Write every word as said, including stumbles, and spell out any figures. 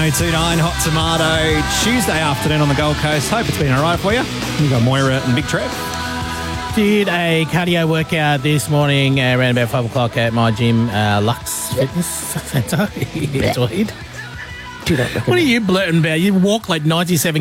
oh two nine Hot Tomato. Tuesday afternoon on the Gold Coast. Hope it's been all right for you. We've got Moira and Big Trev. Did a cardio workout this morning uh, around about five o'clock at my gym, uh, Lux Fitness Centre in Tweed. What are you blurting about? You walk like ninety-seven